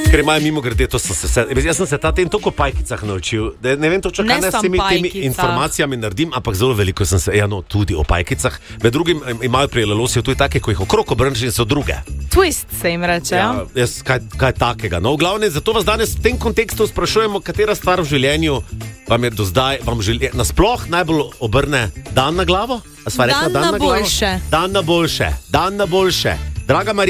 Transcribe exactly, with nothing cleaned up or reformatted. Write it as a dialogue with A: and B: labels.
A: Ker imajo mimo grede, to sem se vse, jaz sem se ta tem toliko pajkicah naučil, da ne vem točno, kaj
B: Ne
A: naj s
B: samo
A: temi, temi
B: pajkicah.
A: informacijami naredim, ampak zelo veliko sem se, ja no, tudi o pajkicah. Med drugim im- imajo pri lelosiju tudi take, ko jih okrog obrneš in so druge.
B: Twist se jim reče.
A: Ja, jaz, kaj, kaj takega. No, v glavnem, zato vas danes v tem kontekstu sprašujemo, katera stvar v življenju vam je do zdaj, vam želi, nasploh najbolj obrne dan na glavo? A sva rekla,
B: Dan na
A: glavo?
B: boljše.
A: Dan na boljše. Dan na boljše. Draga Marija.